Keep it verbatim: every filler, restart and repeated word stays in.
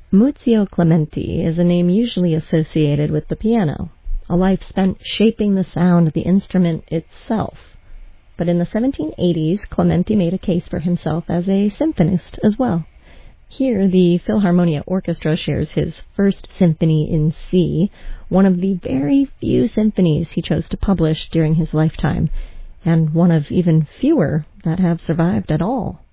Muzio Clementi is a name usually associated with the piano, a life spent shaping the sound of the instrument itself. But in the seventeen eighties, Clementi made a case for himself as a symphonist as well. Here, the Philharmonia Orchestra shares his first symphony in C, one of the very few symphonies he chose to publish during his lifetime, and one of even fewer that have survived at all.